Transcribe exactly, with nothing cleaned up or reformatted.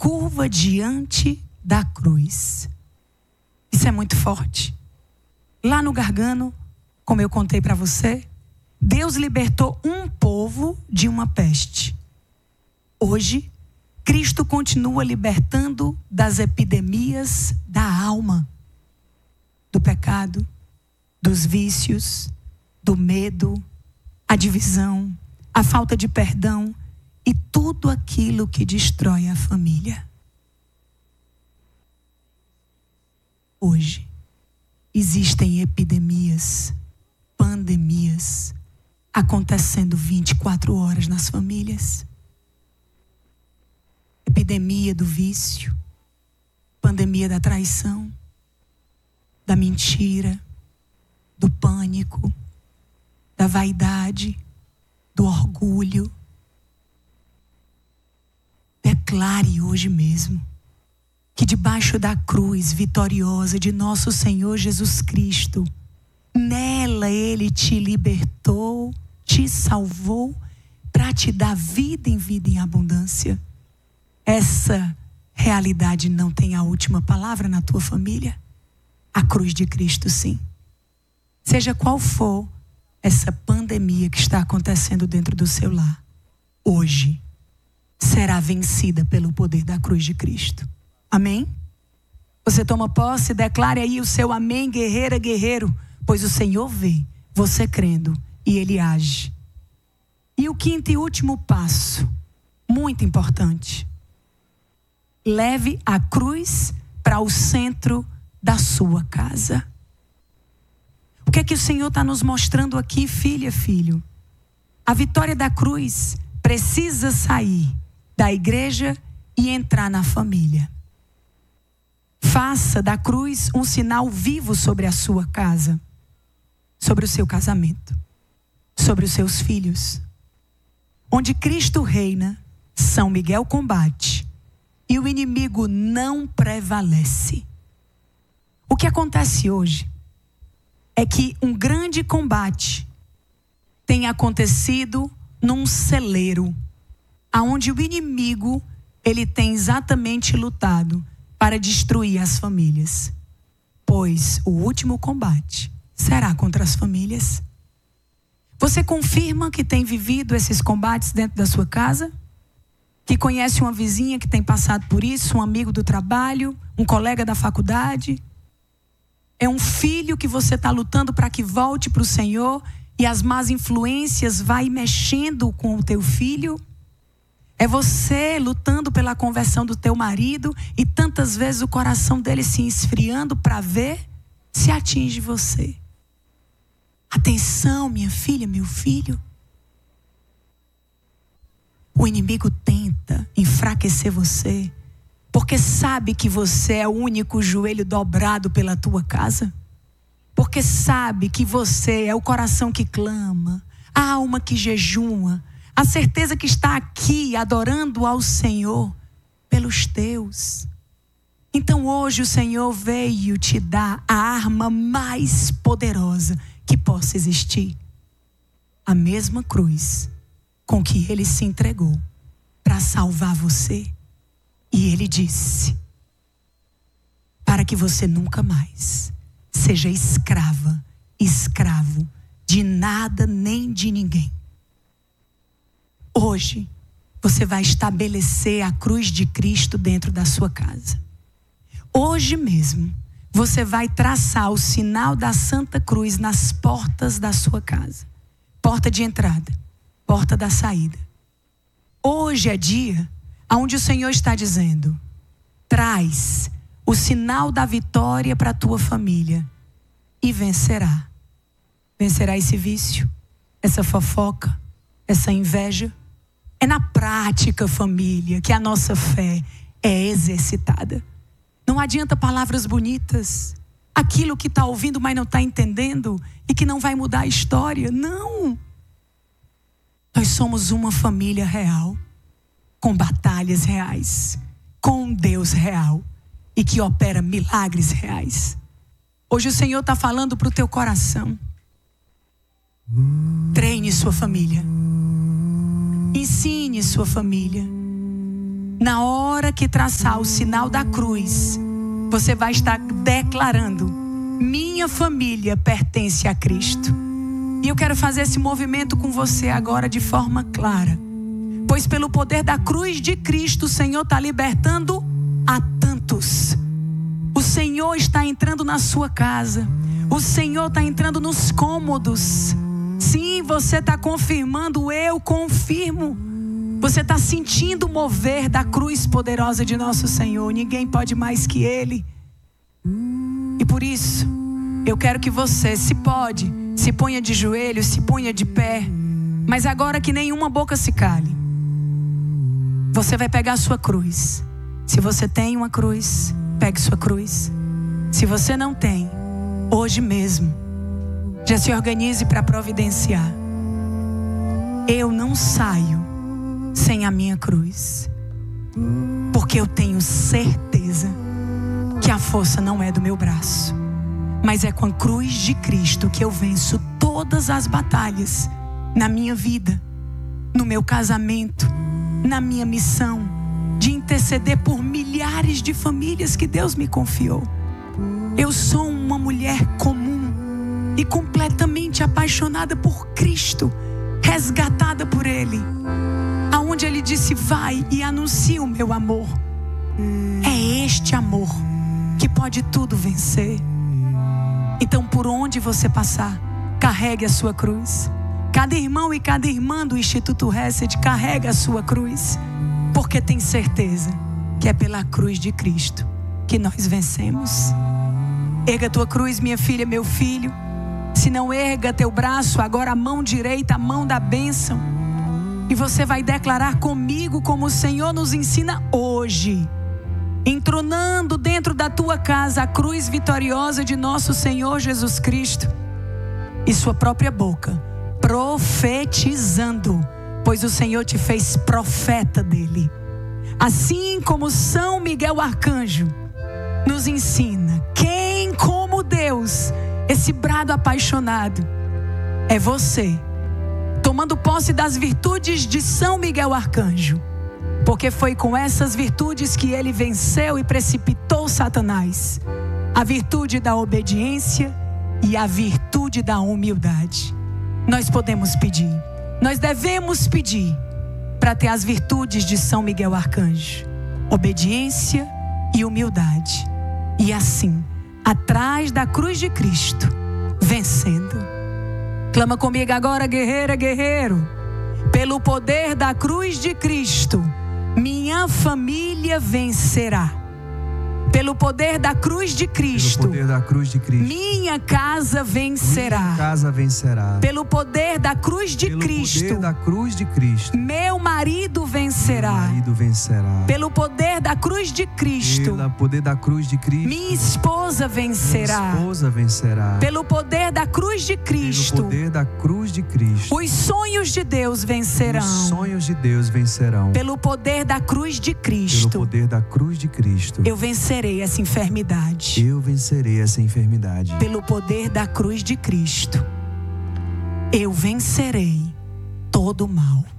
curva diante da cruz. Isso é muito forte. Lá no Gargano, como eu contei para você, Deus libertou um povo de uma peste. Hoje, Cristo continua libertando das epidemias da alma, do pecado, dos vícios, do medo, a divisão, a falta de perdão e tudo aquilo que destrói a família. Hoje, existem epidemias, pandemias acontecendo vinte e quatro horas nas famílias. Epidemia do vício, pandemia da traição, da mentira, do pânico, da vaidade, do orgulho. Declare hoje mesmo que debaixo da cruz vitoriosa de nosso Senhor Jesus Cristo, nela Ele te libertou, te salvou para te dar vida em vida em abundância. Essa realidade não tem a última palavra na tua família? A cruz de Cristo, sim. Seja qual for essa pandemia que está acontecendo dentro do seu lar, hoje será vencida pelo poder da cruz de Cristo. Amém? Você toma posse, declare aí o seu amém, guerreira, guerreiro, pois o Senhor vê você crendo e Ele age. E o quinto e último passo, muito importante: leve a cruz para o centro da sua casa. O que é que o Senhor está nos mostrando aqui, filha, filho? A vitória da cruz precisa sair da igreja e entrar na família. Faça da cruz um sinal vivo sobre a sua casa, sobre o seu casamento, sobre os seus filhos. Onde Cristo reina, São Miguel combate e o inimigo não prevalece. O que acontece hoje é que um grande combate tem acontecido num celeiro, aonde o inimigo ele tem exatamente lutado para destruir as famílias. Pois o último combate será contra as famílias. Você confirma que tem vivido esses combates dentro da sua casa? Que conhece uma vizinha que tem passado por isso, um amigo do trabalho, um colega da faculdade? É um filho que você está lutando para que volte para o Senhor e as más influências vai mexendo com o teu filho? É você lutando pela conversão do teu marido e tantas vezes o coração dele se esfriando para ver se atinge você. Atenção, minha filha, meu filho. O inimigo tenta enfraquecer você porque sabe que você é o único joelho dobrado pela tua casa. Porque sabe que você é o coração que clama, a alma que jejuma, a certeza que está aqui adorando ao Senhor pelos teus. Então hoje o Senhor veio te dar a arma mais poderosa que possa existir. A mesma cruz com que Ele se entregou para salvar você. E Ele disse, para que você nunca mais seja escrava, escravo de nada nem de ninguém. Hoje, você vai estabelecer a cruz de Cristo dentro da sua casa. Hoje mesmo, você vai traçar o sinal da Santa Cruz nas portas da sua casa. Porta de entrada, porta da saída. Hoje é dia onde o Senhor está dizendo, traz o sinal da vitória para a tua família e vencerá. Vencerá esse vício, essa fofoca, essa inveja. É na prática, família, que a nossa fé é exercitada. Não adianta palavras bonitas, aquilo que está ouvindo, mas não está entendendo e que não vai mudar a história. Não! Nós somos uma família real, com batalhas reais, com um Deus real e que opera milagres reais. Hoje o Senhor está falando para o teu coração. Treine sua família. Ensine sua família. Na hora que traçar o sinal da cruz, você vai estar declarando: minha família pertence a Cristo. E eu quero fazer esse movimento com você agora de forma clara. Pois pelo poder da cruz de Cristo, o Senhor está libertando a tantos. O Senhor está entrando na sua casa. O Senhor está entrando nos cômodos. Sim, você está confirmando, eu confirmo. Você está sentindo o mover da cruz poderosa de nosso Senhor. Ninguém pode mais que Ele. E por isso, eu quero que você, se pode, se ponha de joelhos, se ponha de pé. Mas agora que nenhuma boca se cale. Você vai pegar a sua cruz. Se você tem uma cruz, pegue sua cruz. Se você não tem, hoje mesmo, já se organize para providenciar. Eu não saio sem a minha cruz, porque eu tenho certeza que a força não é do meu braço, mas é com a cruz de Cristo que eu venço todas as batalhas na minha vida, no meu casamento, na minha missão de interceder por milhares de famílias que Deus me confiou. Eu sou uma mulher comum e completamente apaixonada por Cristo, resgatada por Ele, aonde Ele disse: vai e anuncia o meu amor. É este amor que pode tudo vencer. Então, por onde você passar, carregue a sua cruz. Cada irmão e cada irmã do Instituto Hesed carrega a sua cruz, porque tem certeza que é pela cruz de Cristo que nós vencemos. Erga a tua cruz, minha filha, meu filho. Se não, erga teu braço, agora a mão direita, a mão da bênção. E você vai declarar comigo como o Senhor nos ensina hoje, entronando dentro da tua casa a cruz vitoriosa de nosso Senhor Jesus Cristo. E sua própria boca profetizando, pois o Senhor te fez profeta dele. Assim como São Miguel Arcanjo nos ensina, quem como Deus, esse brado apaixonado, é você, tomando posse das virtudes de São Miguel Arcanjo, porque foi com essas virtudes que ele venceu e precipitou Satanás. A virtude da obediência e a virtude da humildade. Nós podemos pedir, nós devemos pedir para ter as virtudes de São Miguel Arcanjo: obediência e humildade. E assim, atrás da cruz de Cristo, vencendo. Clama comigo agora, guerreira, guerreiro. Pelo poder da cruz de Cristo, minha família vencerá. Pelo poder da cruz de Cristo, Pelo poder da cruz de Cristo, minha casa vencerá. Minha casa vencerá. Pelo poder da cruz de Pelo Cristo, poder da cruz de Cristo, meu marido vencerá. Meu marido vencerá. Pelo poder da cruz de Cristo, Pelo poder da cruz de Cristo, minha esposa vencerá. Minha esposa vencerá. Pelo poder da cruz de Cristo, Pelo poder da cruz de Cristo, os sonhos de Deus vencerão. Os sonhos de Deus vencerão. Pelo poder da cruz de Cristo, Pelo poder da cruz de Cristo, eu vencerei essa enfermidade. Eu vencerei essa enfermidade. Pelo poder da cruz de Cristo, eu vencerei todo o mal.